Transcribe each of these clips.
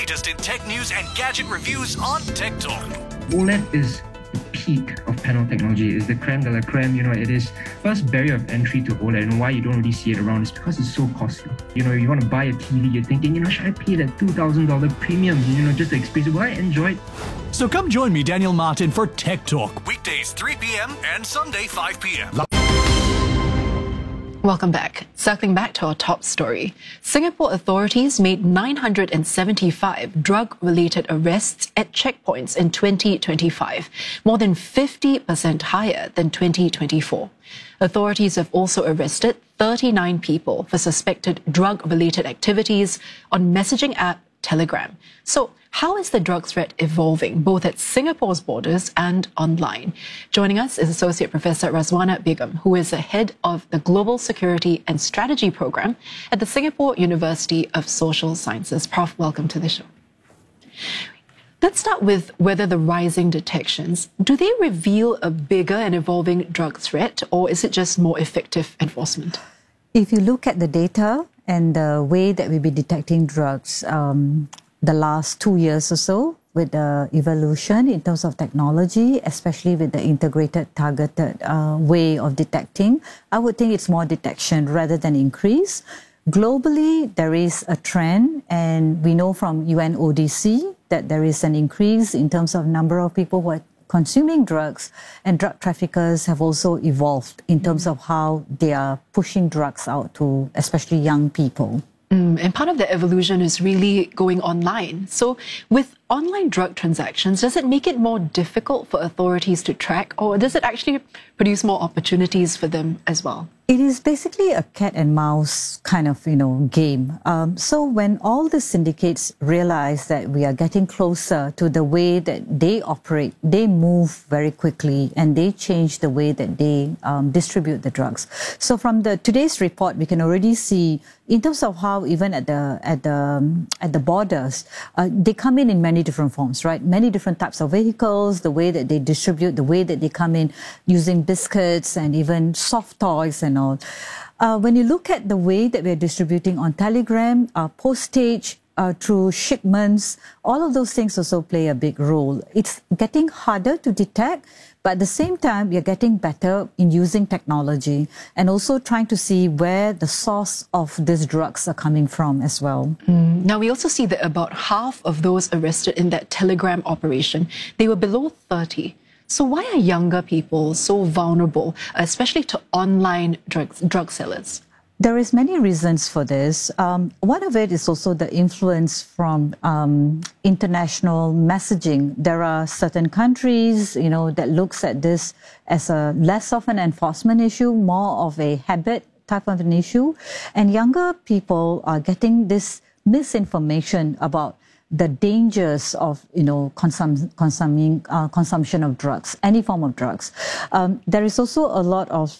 latest in tech news and gadget reviews on Tech Talk. OLED is the peak of panel technology. It's the creme de la creme. It is first barrier of entry to OLED. And why you don't really see it around is because it's so costly. You want to buy a TV, you're thinking, should I pay that $2,000 premium, just to experience it? Will I enjoy it? So come join me, Daniel Martin, for Tech Talk, weekdays 3 p.m. and Sunday 5 p.m. Welcome back. Circling back to our top story, Singapore authorities made 975 drug-related arrests at checkpoints in 2025, more than 50% higher than 2024. Authorities have also arrested 39 people for suspected drug-related activities on messaging app Telegram. So, how is the drug threat evolving, both at Singapore's borders and online? Joining us is Associate Professor Razwana Begum, who is the head of the Global Security and Strategy Program at the Singapore University of Social Sciences. Prof, welcome to the show. Let's start with whether the rising detections, do they reveal a bigger and evolving drug threat, or is it just more effective enforcement? If you look at the data and the way that we've been detecting drugs the last 2 years or so, with the evolution in terms of technology, especially with the integrated, targeted way of detecting, I would think it's more detection rather than increase. Globally, there is a trend, and we know from UNODC that there is an increase in terms of number of people who are consuming drugs, and drug traffickers have also evolved in terms of how they are pushing drugs out to especially young people. And part of the evolution is really going online. So with online drug transactions, does it make it more difficult for authorities to track, or does it actually produce more opportunities for them as well? It is basically a cat and mouse kind of, game. So when all the syndicates realize that we are getting closer to the way that they operate, they move very quickly and they change the way that they distribute the drugs. So from today's report, we can already see in terms of how even at the borders, they come in many different forms, right? Many different types of vehicles, the way that they distribute, the way that they come in using biscuits and even soft toys and all. When you look at the way that we're distributing on Telegram, postage, through shipments, all of those things also play a big role. It's getting harder to detect, but at the same time, we are getting better in using technology and also trying to see where the source of these drugs are coming from as well. Now, we also see that about half of those arrested in that Telegram operation, they were below 30. So why are younger people so vulnerable, especially to online drug sellers? There is many reasons for this. One of it is also the influence from international messaging. There are certain countries, that looks at this as a less of an enforcement issue, more of a habit type of an issue. And younger people are getting this misinformation about the dangers of, consumption of drugs, any form of drugs. There is also a lot of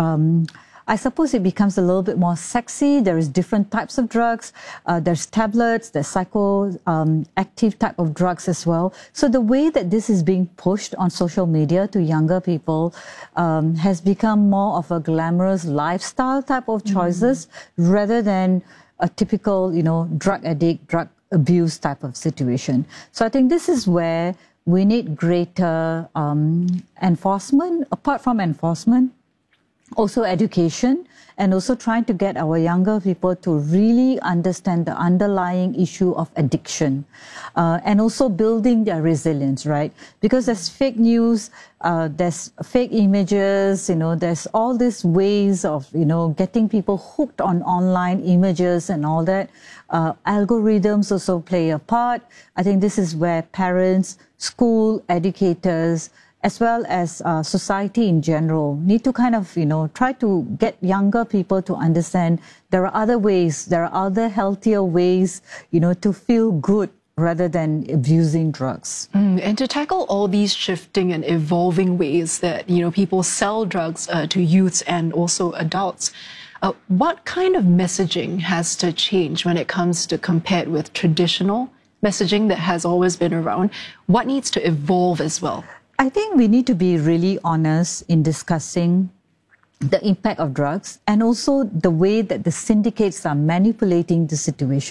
I suppose it becomes a little bit more sexy. There is different types of drugs. There's tablets, there's psychoactive type of drugs as well. So the way that this is being pushed on social media to younger people has become more of a glamorous lifestyle type of choices rather than a typical, drug addict, drug abuse type of situation. So I think this is where we need greater enforcement, apart from enforcement, also education, and also trying to get our younger people to really understand the underlying issue of addiction, and also building their resilience, right? Because there's fake news, there's fake images, there's all these ways of, getting people hooked on online images and all that. Algorithms also play a part. I think this is where parents, school, educators, as well as society in general, need to kind of, try to get younger people to understand there are other ways, there are other healthier ways, to feel good rather than abusing drugs. And to tackle all these shifting and evolving ways that, people sell drugs to youths and also adults, what kind of messaging has to change when it comes to compared with traditional messaging that has always been around? What needs to evolve as well? I think we need to be really honest in discussing the impact of drugs and also the way that the syndicates are manipulating the situation.